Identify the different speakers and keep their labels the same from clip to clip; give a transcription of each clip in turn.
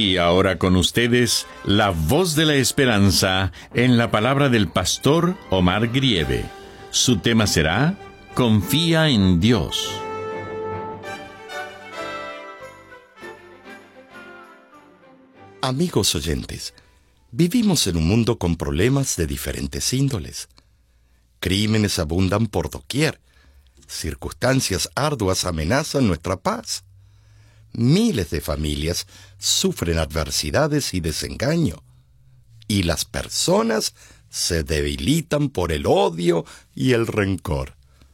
Speaker 1: Y ahora con ustedes, la voz de la esperanza en la palabra del pastor Omar Grieve. Su tema será Confía en Dios.
Speaker 2: Amigos oyentes, vivimos en un mundo con problemas de diferentes índoles. Crímenes abundan por doquier. Circunstancias arduas amenazan nuestra paz. Miles de familias sufren adversidades y desengaño. Y las personas se debilitan por el odio y el rencor.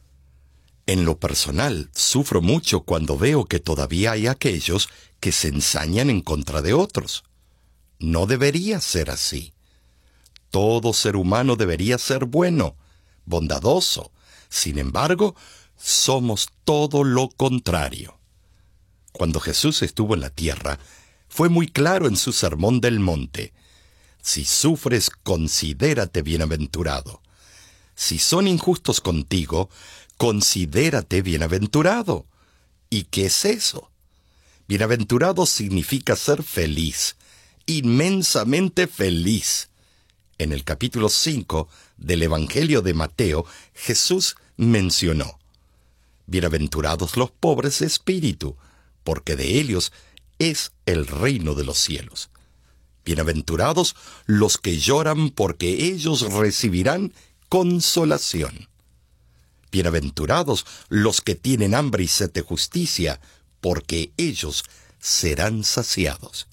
Speaker 2: En lo personal, sufro mucho cuando veo que todavía hay aquellos que se ensañan en contra de otros. No debería ser así. Todo ser humano debería ser bueno, bondadoso. Sin embargo, somos todo lo contrario. Cuando Jesús estuvo en la tierra, fue muy claro en su Sermón del Monte. Si sufres, considérate bienaventurado. Si son injustos contigo, considérate bienaventurado. ¿Y qué es eso? Bienaventurado significa ser feliz, inmensamente feliz. En el capítulo 5 del Evangelio de Mateo, Jesús mencionó: Bienaventurados los pobres de espíritu, porque de ellos es el reino de los cielos. Bienaventurados los que lloran, porque ellos recibirán consolación. Bienaventurados los que tienen hambre y sed de justicia, porque ellos serán saciados.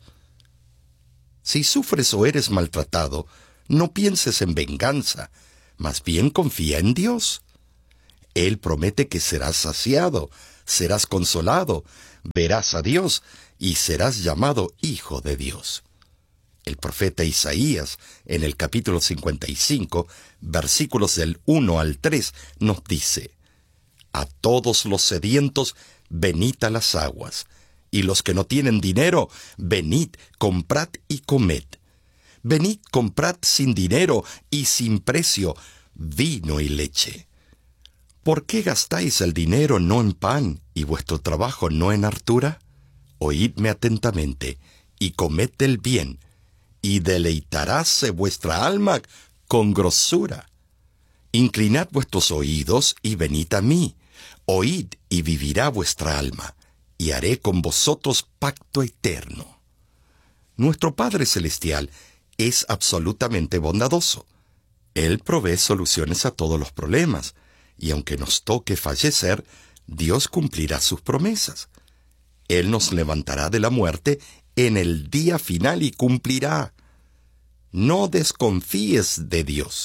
Speaker 2: Si sufres o eres maltratado, no pienses en venganza, más bien confía en Dios. Él promete que serás saciado, serás consolado, verás a Dios y serás llamado hijo de Dios. El profeta Isaías, en el capítulo 55, versículos del 1 al 3, nos dice: A todos los sedientos, venid a las aguas, y los que no tienen dinero, venid, comprad y comed. Venid, comprad sin dinero y sin precio vino y leche. ¿Por qué gastáis el dinero no en pan y vuestro trabajo no en hartura? Oídme atentamente y comed el bien, y deleitaráse vuestra alma con grosura. Inclinad vuestros oídos y venid a mí. Oíd y vivirá vuestra alma, y haré con vosotros pacto eterno. Nuestro Padre Celestial es absolutamente bondadoso. Él provee soluciones a todos los problemas, y aunque nos toque fallecer, Dios cumplirá sus promesas. Él nos levantará de la muerte en el día final y cumplirá. No desconfíes de Dios.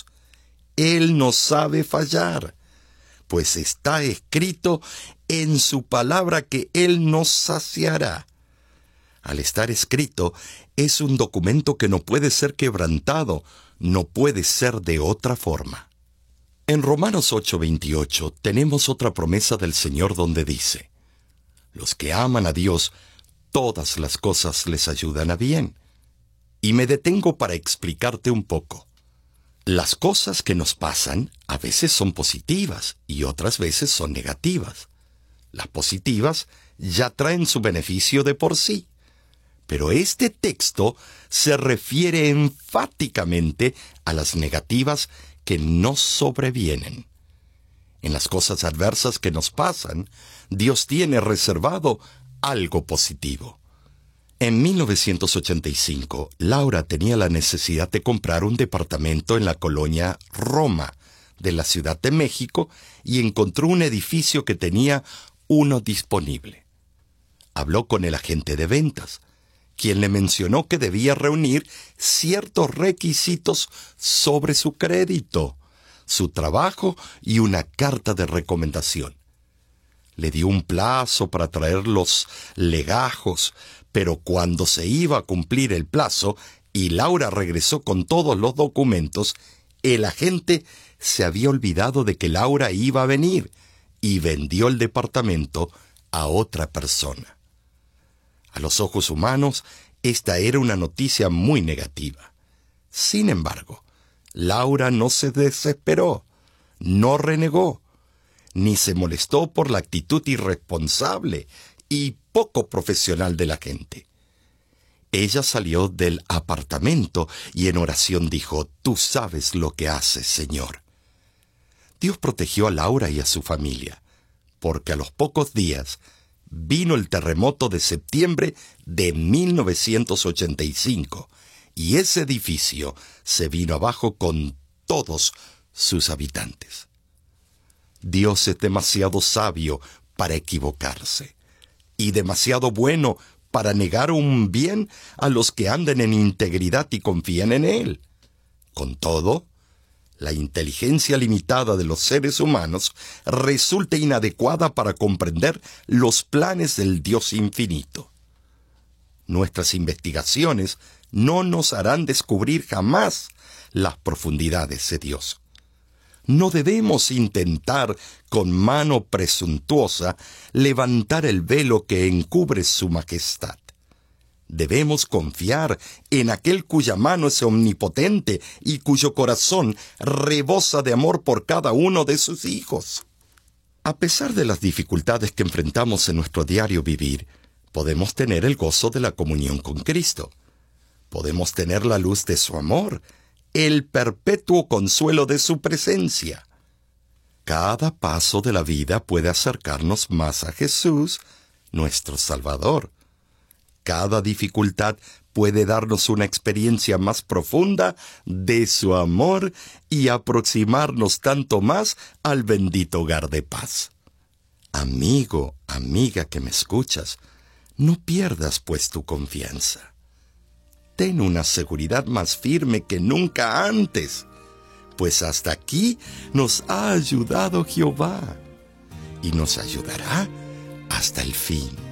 Speaker 2: Él no sabe fallar, pues está escrito en su palabra que Él nos saciará. Al estar escrito, es un documento que no puede ser quebrantado, no puede ser de otra forma. En Romanos 8:28 tenemos otra promesa del Señor donde dice: Los que aman a Dios, todas las cosas les ayudan a bien. Y me detengo para explicarte un poco. Las cosas que nos pasan a veces son positivas y otras veces son negativas. Las positivas ya traen su beneficio de por sí. Pero este texto se refiere enfáticamente a las negativas que nos sobrevienen. En las cosas adversas que nos pasan, Dios tiene reservado algo positivo. En 1985, Laura tenía la necesidad de comprar un departamento en la colonia Roma de la Ciudad de México y encontró un edificio que tenía uno disponible. Habló con el agente de ventas, quien le mencionó que debía reunir ciertos requisitos sobre su crédito, su trabajo y una carta de recomendación. Le dio un plazo para traer los legajos, pero cuando se iba a cumplir el plazo y Laura regresó con todos los documentos, el agente se había olvidado de que Laura iba a venir y vendió el departamento a otra persona. A los ojos humanos, esta era una noticia muy negativa. Sin embargo, Laura no se desesperó, no renegó, ni se molestó por la actitud irresponsable y poco profesional de la gente. Ella salió del apartamento y en oración dijo: «Tú sabes lo que haces, Señor». Dios protegió a Laura y a su familia, porque a los pocos días vino el terremoto de septiembre de 1985 y ese edificio se vino abajo con todos sus habitantes. Dios es demasiado sabio para equivocarse y demasiado bueno para negar un bien a los que andan en integridad y confían en Él. Con todo, la inteligencia limitada de los seres humanos resulta inadecuada para comprender los planes del Dios infinito. Nuestras investigaciones no nos harán descubrir jamás las profundidades de Dios. No debemos intentar con mano presuntuosa levantar el velo que encubre su majestad. Debemos confiar en aquel cuya mano es omnipotente y cuyo corazón rebosa de amor por cada uno de sus hijos. A pesar de las dificultades que enfrentamos en nuestro diario vivir, podemos tener el gozo de la comunión con Cristo. Podemos tener la luz de su amor, el perpetuo consuelo de su presencia. Cada paso de la vida puede acercarnos más a Jesús, nuestro Salvador. Cada dificultad puede darnos una experiencia más profunda de su amor y aproximarnos tanto más al bendito hogar de paz. Amigo, amiga que me escuchas, no pierdas pues tu confianza. Ten una seguridad más firme que nunca antes, pues hasta aquí nos ha ayudado Jehová y nos ayudará hasta el fin.